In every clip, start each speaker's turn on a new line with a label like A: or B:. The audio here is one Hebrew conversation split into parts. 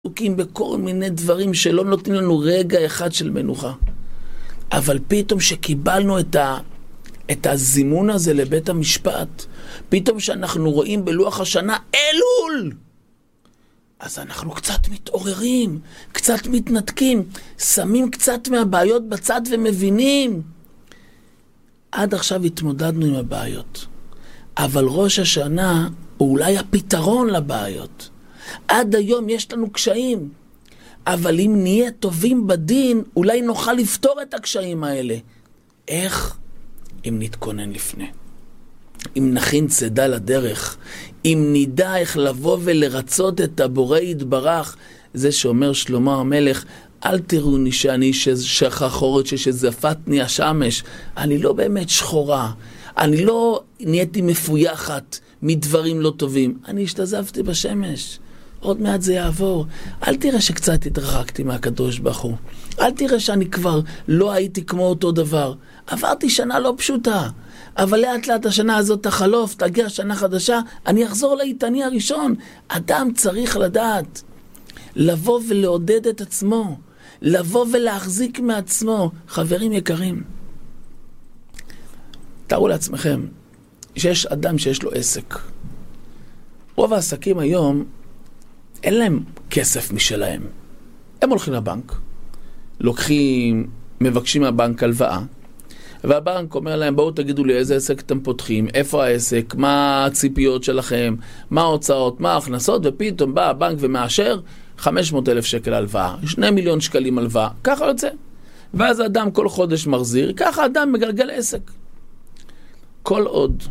A: עסוקים בכל מיני דברים שלא נותנים לנו רגע אחד של מנוחה. אבל פתאום שקיבלנו את הזימון הזה לבית המשפט, פתאום שאנחנו רואים בלוח השנה אלול, אז אנחנו קצת מתעוררים, קצת מתנתקים, שמים קצת מהבעיות בצד ומבינים. עד עכשיו התמודדנו עם הבעיות, אבל ראש השנה הוא אולי הפתרון לבעיות. עד היום יש לנו קשיים, אבל אם נהיה טובים בדין, אולי נוכל לפתור את הקשיים האלה. איך? אם נתכונן לפני. אם נכין צידה לדרך, אם נדע איך לבוא ולרצות את הבורא יתברך, זה שאומר שלמה המלך, אל תראוני שאני שחורת שזפתני השמש, אני לא באמת שחורה, אני לא נהייתי מפויחת מדברים לא טובים, אני השתזפתי בשמש. עוד מעט זה יעבור. אל תראה שקצת התרחקתי מהקדוש ברוך הוא. אל תראה שאני כבר לא הייתי כמו אותו דבר. עברתי שנה לא פשוטה. אבל לאט לאט השנה הזאת תחלוף, תגיע שנה חדשה, אני אחזור לאיתני הראשון. אדם צריך לדעת, לבוא ולעודד את עצמו, לבוא ולהחזיק מעצמו. חברים יקרים, תארו לעצמכם, שיש אדם שיש לו עסק. רוב העסקים היום, אין להם כסף משלהם. הם הולכים לבנק, לוקחים, מבקשים מהבנק הלוואה, והבנק אומר להם, בואו תגידו לי איזה עסק אתם פותחים, איפה העסק, מה הציפיות שלכם, מה ההוצאות, מה ההכנסות, ופתאום בא הבנק ומאשר 500,000 שקל הלוואה, 2 מיליון שקלים הלוואה, ככה יוצא. ואז האדם כל חודש מחזיר, ככה האדם מגלגל עסק. כל עוד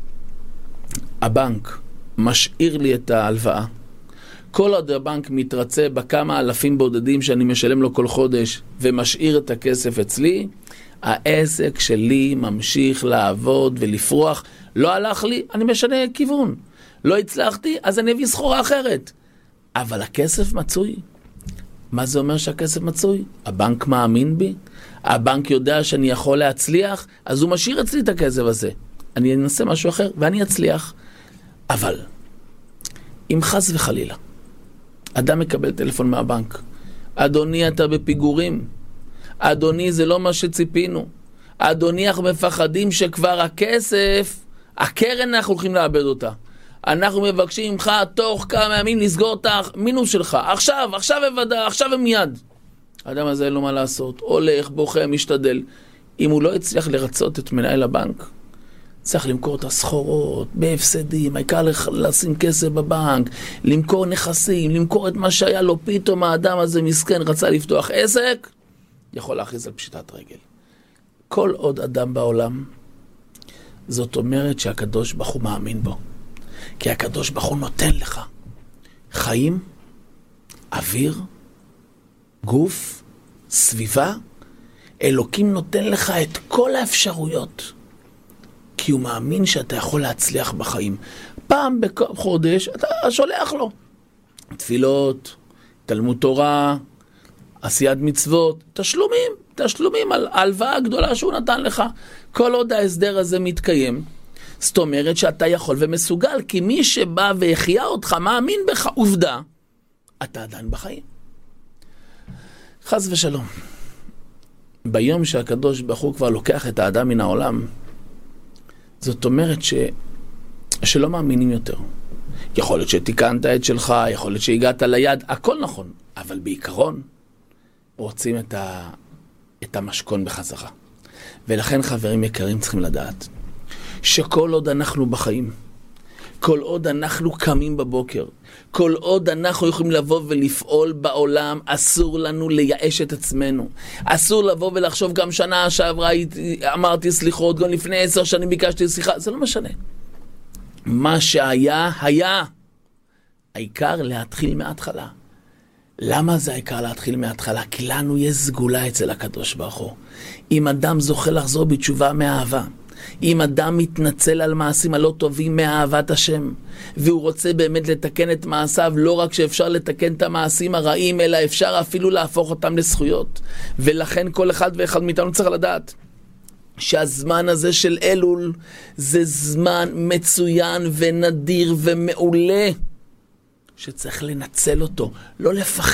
A: הבנק משאיר לי את ההלוואה, כל עוד הבנק מתרצה בכמה אלפים בודדים שאני משלם לו כל חודש ומשאיר את הכסף אצלי, העסק שלי ממשיך לעבוד ולפרוח. לא הלך לי, אני משנה כיוון. לא הצלחתי, אז אני אביא סחורה אחרת. אבל הכסף מצוי. מה זה אומר שהכסף מצוי? הבנק מאמין בי, הבנק יודע שאני יכול להצליח, אז הוא משאיר אצלי את הכסף הזה. אני אנסה משהו אחר ואני אצליח. אבל אם חס וחלילה אדם מקבל טלפון מהבנק, אדוני אתה בפיגורים, אדוני זה לא מה שציפינו, אדוני אנחנו מפחדים שכבר הכסף, הקרן אנחנו הולכים לאבד אותה, אנחנו מבקשים ממך תוך כמה ימים לסגור את המינוס שלך, עכשיו בוודא, עכשיו ומיד. האדם הזה אין לו מה לעשות, הולך, בוכה, משתדל. אם הוא לא הצליח לרצות את מנהל הבנק, צריך למכור את הסחורות בהפסדים, העיקר לשים כסף בבנק, למכור נכסים, למכור את מה שהיה לו. פתאום האדם הזה מסכן רצה לפתוח עסק, יכול להכריז על פשיטת רגל. כל עוד אדם בעולם, זאת אומרת שהקדוש ברוך הוא מאמין בו. כי הקדוש ברוך הוא נותן לך חיים, אוויר, גוף, סביבה. אלוקים נותן לך את כל האפשרויות. כי הוא מאמין שאתה יכול להצליח בחיים. פעם בחודש אתה שולח לו תפילות, תלמוד תורה, עשיית מצוות, תשלומים על ההלוואה הגדולה שהוא נתן לך. כל עוד ההסדר הזה מתקיים, זאת אומרת שאתה יכול ומסוגל, כי מי שבא והחיה אותך מאמין בך, עובדה, אתה עדיין בחיים. חס ושלום, ביום שהקדוש ברוך הוא כבר לוקח את האדם מן העולם, זאת אומרת שלא מאמינים יותר. יכול להיות שתיקנת את שלך, יכול להיות שהגעת ליד, הכל נכון, אבל בעיקרון רוצים את המשכון בחזרה. ולכן חברים יקרים צריכים לדעת שכל עוד אנחנו בחיים, כל עוד אנחנו קמים בבוקר, כל עוד אנחנו יכולים לבוא ולפעול בעולם, אסור לנו לייאש את עצמנו. אסור לבוא ולחשוב גם שנה שעברה אמרתי סליחות, גם לפני 10 שנים ביקשתי סליחה, זה לא משנה. מה שהיה, היה. העיקר להתחיל מההתחלה. למה זה העיקר להתחיל מההתחלה? כי לנו יש סגולה אצל הקדוש ברוך הוא. אם אדם זוכה לחזור בתשובה מאהבה, אם אדם מתנצל על מעשים הלא טובים מאהבת השם, והוא רוצה באמת לתקן את מעשיו, לא רק שאפשר לתקן את המעשים הרעים, אלא אפשר אפילו להפוך אותם לזכויות. ולכן כל אחד ואחד מאיתנו צריך לדעת שהזמן הזה של אלול זה זמן מצוין ונדיר ומעולה. שצריך לנצל אותו, לא לפחד.